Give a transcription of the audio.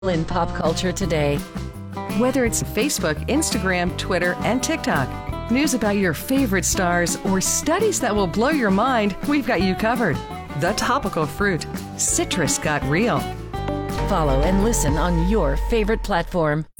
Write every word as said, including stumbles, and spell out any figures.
in pop culture today. Whether it's Facebook, Instagram, Twitter, and TikTok, news about your favorite stars, or studies that will blow your mind, we've got you covered. The Topical Fruit. Citrus got real. Follow and listen on your favorite platform.